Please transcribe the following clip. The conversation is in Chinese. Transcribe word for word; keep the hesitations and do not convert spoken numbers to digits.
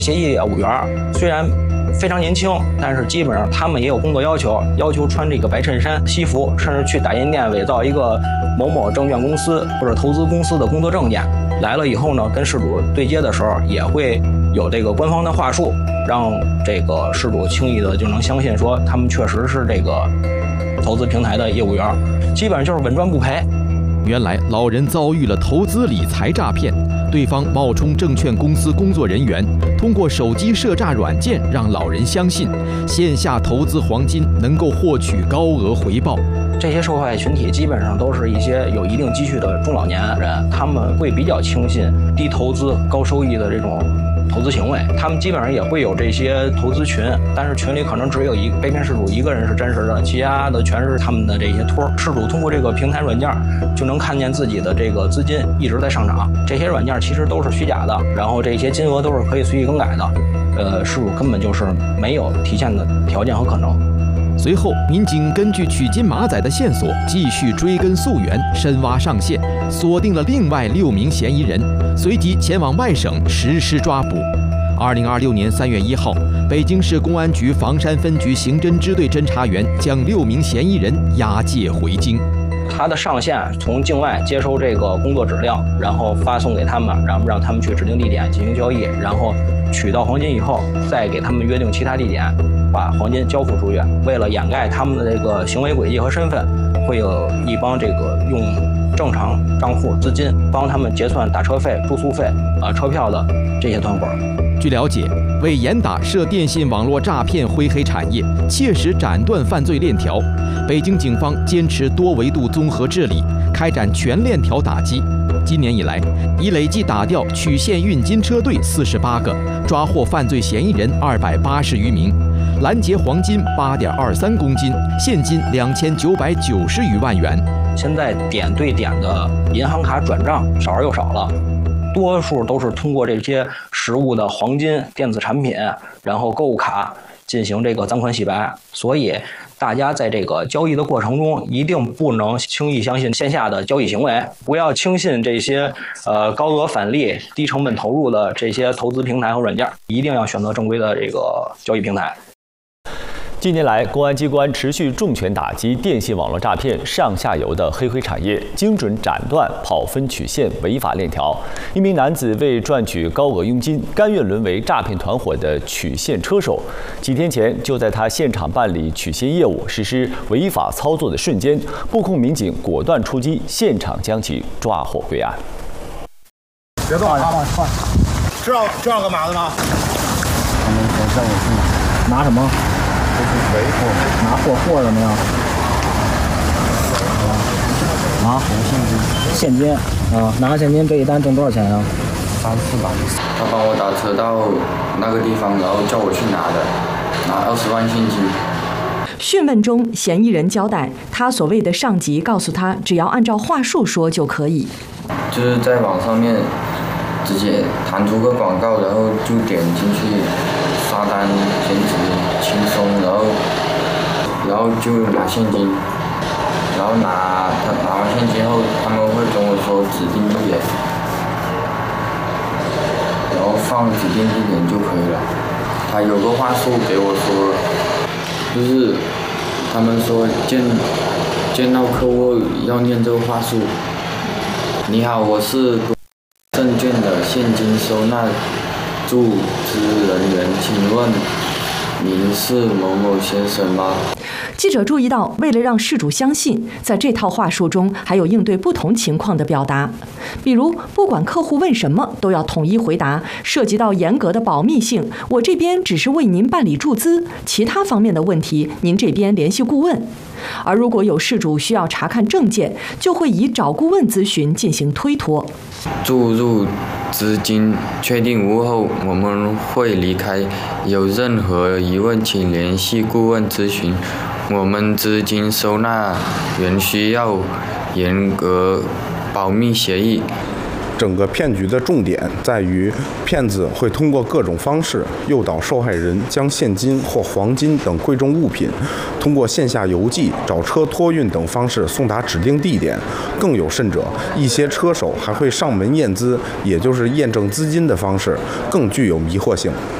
协议业务员虽然非常年轻，但是基本上他们也有工作要求，要求穿这个白衬衫、西服，甚至去打印店伪造一个某某证券公司或者投资公司的工作证件。来了以后呢，跟事主对接的时候也会有这个官方的话术，让这个事主轻易的就能相信说他们确实是这个投资平台的业务员，基本上就是稳赚不赔。 原来老人遭遇了投资理财诈骗，对方冒充证券公司工作人员，通过手机设诈软件让老人相信线下投资黄金能够获取高额回报。 这些受害群体基本上都是一些有一定积蓄的中老年人，他们会比较轻信低投资高收益的这种投资行为，他们基本上也会有这些投资群，但是群里可能只有一被骗事主一个人是真实的，其他的全是他们的这些托。事主通过这个平台软件就能看见自己的这个资金一直在上涨，这些软件其实都是虚假的，然后这些金额都是可以随意更改的，呃，事主根本就是没有提现的条件和可能。 随后，民警根据取金马仔的线索，继续追根溯源，深挖上线，锁定了另外六名嫌疑人，随即前往外省实施抓捕。二零二六年三月一号，北京市公安局房山分局刑侦支队侦查员将六名嫌疑人押解回京。 他的上线从境外接收这个工作指令，然后发送给他们，然后让他们去指定地点进行交易，然后取到黄金以后，再给他们约定其他地点，把黄金交付出去。为了掩盖他们的这个行为轨迹和身份，会有一帮这个用正常账户资金帮他们结算打车费、住宿费、啊车票的这些团伙。 据了解，为严打涉电信网络诈骗灰黑产业，切实斩断犯罪链条，北京警方坚持多维度综合治理，开展全链条打击。今年以来，已累计打掉取现运金车队四十八个，抓获犯罪嫌疑人二百八十余名，拦截黄金八点二三公斤，现金两千九百九十余万元。 现在点对点的银行卡转账少而又少了，多数都是通过这些实物的黄金电子产品，然后购物卡进行这个赃款洗白。所以大家在这个交易的过程中，一定不能轻易相信线下的交易行为，不要轻信这些呃高额返利、低成本投入的这些投资平台和软件，一定要选择正规的这个交易平台。 近年来，公安机关持续重拳打击电信网络诈骗上下游的黑灰产业，精准斩断跑分取现违法链条。一名男子为赚取高额佣金，甘愿沦为诈骗团伙的取现车手。几天前，就在他现场办理取现业务、实施违法操作的瞬间，布控民警果断出击，现场将其抓获归案。 别动啊！换，知道知道干嘛的吗？ 他们等下我去拿什么？ 维护拿货货了没有？啊，现金。现金啊，拿现金这一单挣多少钱呀？ 三四百。他帮我打车到那个地方，然后叫我去拿的，拿二十万现金。 讯问中，嫌疑人交代，他所谓的上级告诉他，只要按照话术说就可以。 就是在网上面直接弹出个广告，然后就点进去刷单，简直轻松，然后然后就拿现金，然后拿他拿完现金后，他们会跟我说指定地点，然后放指定地点就可以了。他有个话术给我说，就是他们说见见到客户要念这个话术。你好，我是证券的现金收纳注资人员，请问您是某某先生吗？ 记者注意到，为了让事主相信，在这套话术中还有应对不同情况的表达，比如不管客户问什么都要统一回答，涉及到严格的保密性，我这边只是为您办理注资，其他方面的问题您这边联系顾问。而如果有事主需要查看证件，就会以找顾问咨询进行推脱。 注入资金确定无后，我们会离开。有任何疑问，请联系顾问咨询。我们资金收纳员需要严格保密协议。 整个骗局的重点在于，骗子会通过各种方式诱导受害人将现金或黄金等贵重物品，通过线下邮寄、找车托运等方式送达指定地点。更有甚者，一些车手还会上门验资，也就是验证资金的方式，更具有迷惑性。